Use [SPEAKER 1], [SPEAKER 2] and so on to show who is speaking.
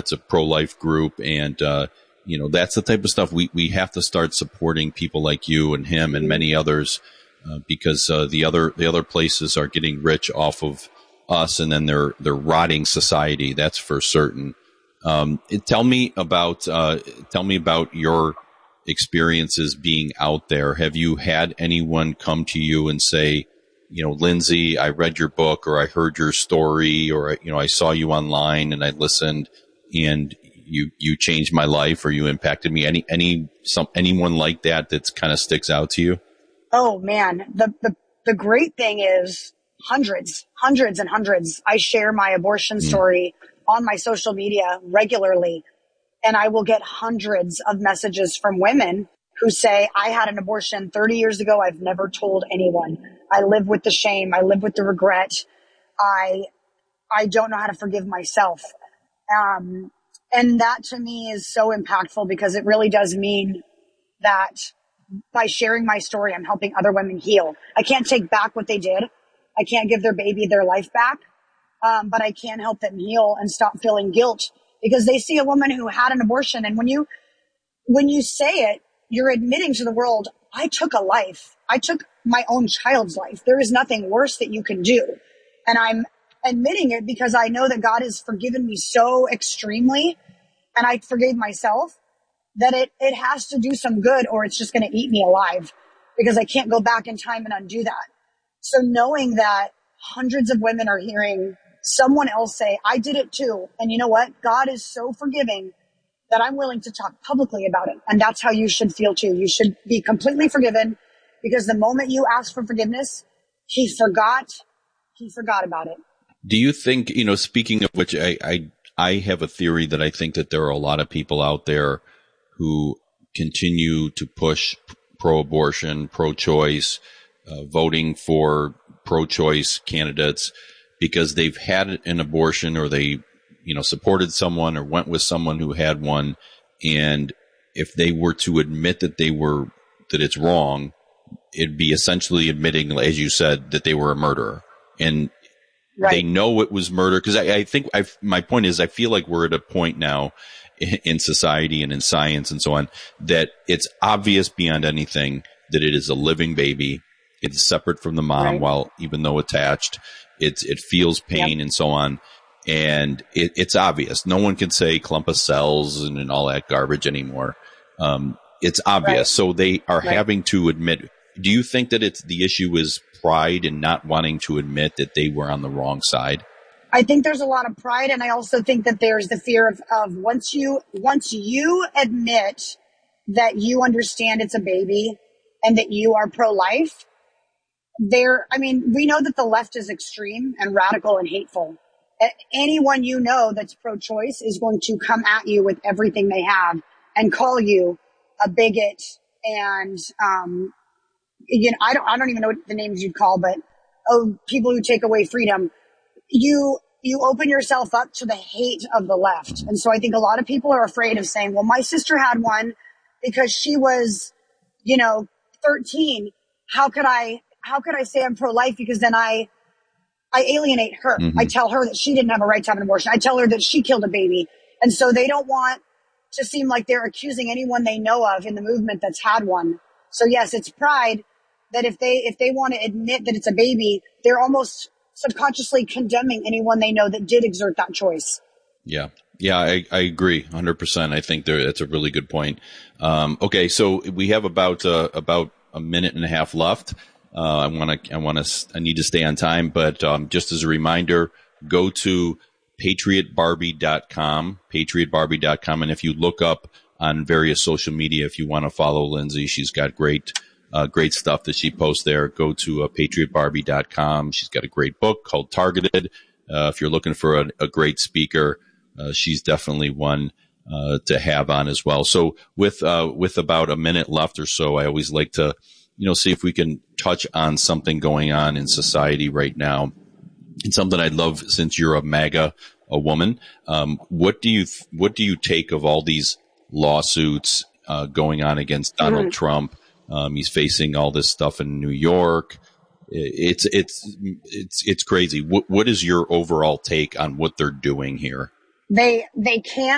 [SPEAKER 1] It's a pro-life group. And, that's the type of stuff we have to start supporting people like you and him and many others, because, the other places are getting rich off of us, and then they're rotting society. That's for certain. Tell me about your experiences being out there. Have you had anyone come to you and say, Lindsay, I read your book, or I heard your story, or, I saw you online and I listened, and you changed my life, or you impacted me? Anyone like that that's kind of sticks out to you?
[SPEAKER 2] Oh man. The great thing is hundreds and hundreds. I share my abortion story on my social media regularly, and I will get hundreds of messages from women who say, I had an abortion 30 years ago. I've never told anyone. I live with the shame. I live with the regret. I don't know how to forgive myself. And that to me is so impactful, because it really does mean that by sharing my story, I'm helping other women heal. I can't take back what they did. I can't give their baby their life back. But I can help them heal and stop feeling guilt, because they see a woman who had an abortion. And when you say it, you're admitting to the world, I took a life. I took my own child's life. There is nothing worse that you can do. And I'm admitting it because I know that God has forgiven me so extremely, and I forgave myself, that it has to do some good, or it's just going to eat me alive, because I can't go back in time and undo that. So knowing that hundreds of women are hearing someone else say, I did it too. And you know what? God is so forgiving that I'm willing to talk publicly about it. And that's how you should feel too. You should be completely forgiven, because the moment you ask for forgiveness, he forgot about it.
[SPEAKER 1] Do you think, speaking of which, I have a theory that I think that there are a lot of people out there who continue to push pro-abortion, pro-choice, voting for pro-choice candidates because they've had an abortion, or they, supported someone or went with someone who had one. And if they were to admit that that it's wrong, it'd be essentially admitting, as you said, that they were a murderer. And they know it was murder. Cause I think my point is, I feel like we're at a point now in society and in science and so on, that it's obvious beyond anything that it is a living baby. It's separate from the mom, while even though attached, it feels pain and so on. And it's obvious. No one can say clump of cells and all that garbage anymore. It's obvious. So they are having to admit. Do you think that the issue is pride and not wanting to admit that they were on the wrong side?
[SPEAKER 2] I think there's a lot of pride. And I also think that there's the fear of once you admit that you understand it's a baby and that you are pro-life, we know that the left is extreme and radical and hateful. Anyone that's pro-choice is going to come at you with everything they have and call you a bigot. And, I don't even know what the names you'd call, but, people who take away freedom. You open yourself up to the hate of the left. And so I think a lot of people are afraid of saying, well, my sister had one because she was, 13. How could I say I'm pro-life? Because then I alienate her. I tell her that she didn't have a right to have an abortion. I tell her that she killed a baby. And so they don't want to seem like they're accusing anyone they know of in the movement that's had one. So yes, it's pride that if they want to admit that it's a baby, they're almost subconsciously condemning anyone they know that did exert that choice.
[SPEAKER 1] Yeah. Yeah, I agree 100%. I think that's a really good point. Okay. So we have about a minute and a half left. I need to stay on time, but, just as a reminder, go to patriotbarbie.com. And if you look up on various social media, if you want to follow Lindsay, she's got great stuff that she posts there. Go to patriotbarbie.com. She's got a great book called Targeted. If you're looking for a great speaker, she's definitely one to have on as well. So with about a minute left or so, I always like to, see if we can touch on something going on in society right now. And something I'd love, since you're a woman, what do you take of all these lawsuits going on against Donald Trump? He's facing all this stuff in New York. It's crazy. What is your overall take on what they're doing here?
[SPEAKER 2] They can't